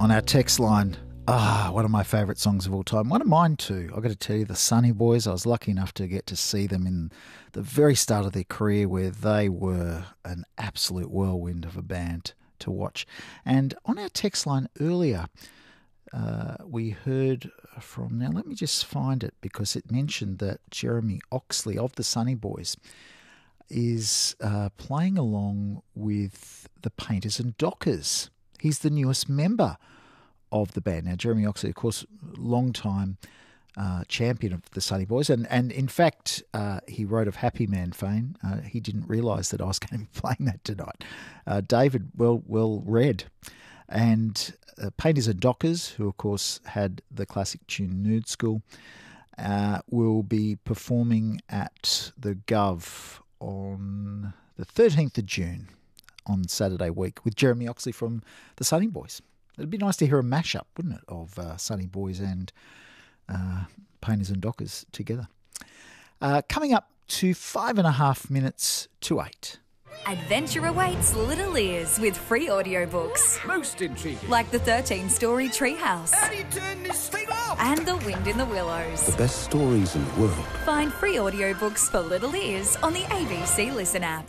on our text line. One of my favourite songs of all time. One of mine too. I've got to tell you, the Sunny Boys, I was lucky enough to get to see them in the very start of their career, where they were an absolute whirlwind of a band to watch. And on our text line earlier, we heard from, now let me just find it, because it mentioned that Jeremy Oxley of the Sunny Boys is playing along with the Painters and Dockers. He's the newest member of the band. Now, Jeremy Oxley, of course, long-time champion of the Sunny Boys, and in fact, he wrote of Happy Man fame. He didn't realise that I was going to be playing that tonight. David, well read. And Painters and Dockers, who of course had the classic tune Nude School, will be performing at the Gov on the 13th of June on Saturday week with Jeremy Oxley from the Sunny Boys. It'd be nice to hear a mashup, wouldn't it, of Sunny Boys and Painters and Dockers together. Coming up to 5.5 minutes to 8. Adventure awaits Little Ears with free audiobooks. Most intriguing. Like the 13-story Treehouse. How do you turn this thing off? And The Wind in the Willows. The best stories in the world. Find free audiobooks for Little Ears on the ABC Listen app.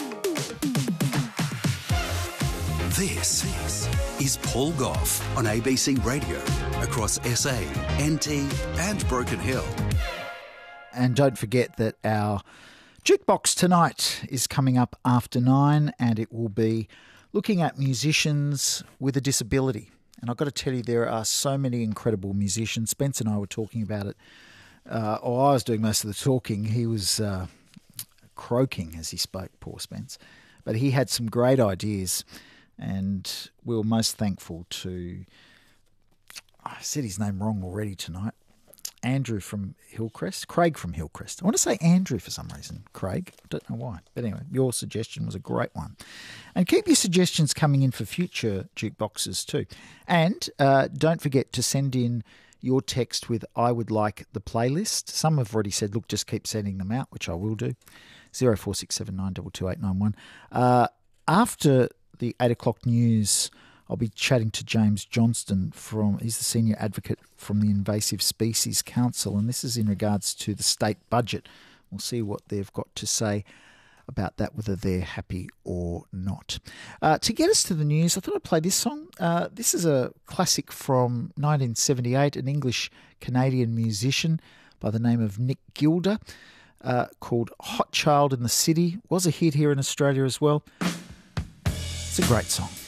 This is Paul Gough on ABC Radio across SA, NT and Broken Hill. And don't forget that our Jukebox tonight is coming up after 9, and it will be looking at musicians with a disability. And I've got to tell you, there are so many incredible musicians. Spence and I were talking about it. I was doing most of the talking. He was croaking as he spoke, poor Spence. But he had some great ideas, and we were most thankful to, I said his name wrong already tonight, Craig from Hillcrest. I want to say Andrew for some reason, Craig. I don't know why. But anyway, your suggestion was a great one. And keep your suggestions coming in for future jukeboxes too. And don't forget to send in your text with I would like the playlist. Some have already said, look, just keep sending them out, which I will do. 0467922891. After the 8 o'clock news, I'll be chatting to James Johnston he's the senior advocate from the Invasive Species Council, and this is in regards to the state budget. We'll see what they've got to say about that, whether they're happy or not. To get us to the news, I thought I'd play this song. This is a classic from 1978, an English-Canadian musician by the name of Nick Gilder, called Hot Child in the City. Was a hit here in Australia as well. It's a great song.